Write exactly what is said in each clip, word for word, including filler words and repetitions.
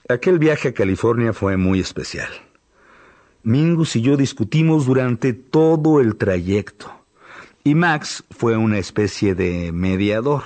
Aquel viaje a California fue muy especial. Mingus y yo discutimos durante todo el trayecto, y Max fue una especie de mediador.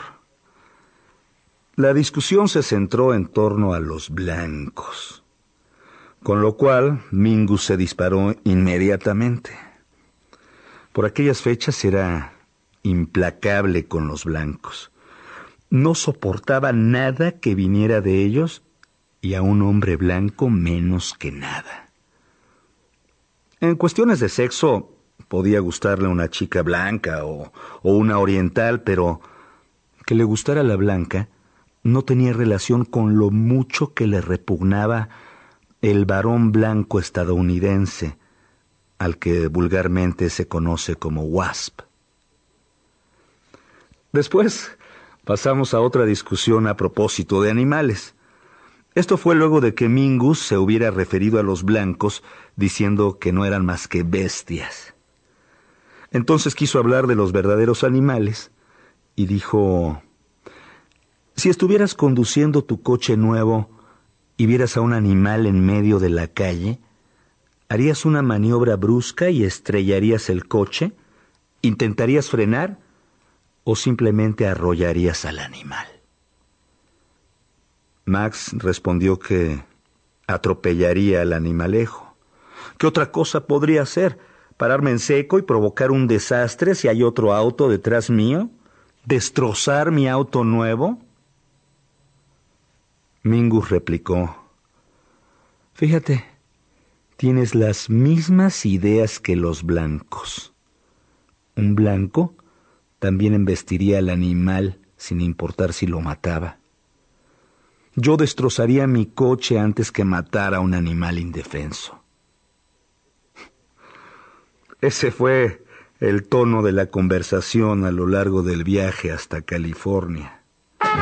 La discusión se centró en torno a los blancos, con lo cual Mingus se disparó inmediatamente. Por aquellas fechas era implacable con los blancos. No soportaba nada que viniera de ellos, y a un hombre blanco menos que nada. En cuestiones de sexo, podía gustarle una chica blanca o, o una oriental, pero que le gustara la blanca no tenía relación con lo mucho que le repugnaba el varón blanco estadounidense, al que vulgarmente se conoce como WASP. Después pasamos a otra discusión a propósito de animales. Esto fue luego de que Mingus se hubiera referido a los blancos diciendo que no eran más que bestias. Entonces quiso hablar de los verdaderos animales y dijo: si estuvieras conduciendo tu coche nuevo y vieras a un animal en medio de la calle, ¿harías una maniobra brusca y estrellarías el coche? ¿Intentarías frenar o simplemente arrollarías al animal? Max respondió que atropellaría al animalejo. ¿Qué otra cosa podría hacer? ¿Pararme en seco y provocar un desastre si hay otro auto detrás mío? ¿Destrozar mi auto nuevo? Mingus replicó: fíjate, tienes las mismas ideas que los blancos. Un blanco también embestiría al animal sin importar si lo mataba. Yo destrozaría mi coche antes que matar a un animal indefenso. Ese fue el tono de la conversación a lo largo del viaje hasta California.